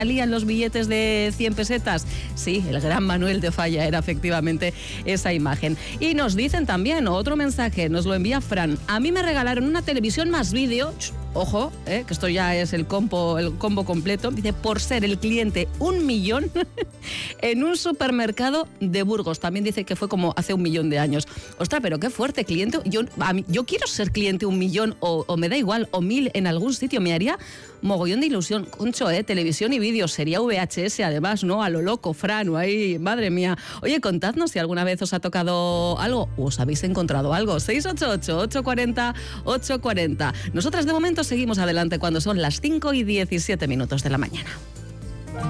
salían los billetes de 100 pesetas. Sí, el gran Manuel de Falla era efectivamente esa imagen. Y nos dicen también, otro mensaje, nos lo envía Fran. A mí me regalaron una televisión más vídeo. Ojo, que esto ya es el combo completo. Dice, por ser el cliente 1 millón en un supermercado de Burgos. También dice que fue como hace 1 millón de años. Ostras, pero qué fuerte, cliente. Yo quiero ser cliente 1 millón o me da igual, o 1000 en algún sitio. Me haría mogollón de ilusión. Concho, televisión y vídeo. Sería VHS además, ¿no? A lo loco, Fran, o ahí, madre mía. Oye, contadnos si alguna vez os ha tocado algo o os habéis encontrado algo. 688-840-840. Nosotras de momento seguimos adelante cuando son las 5:17 de la mañana.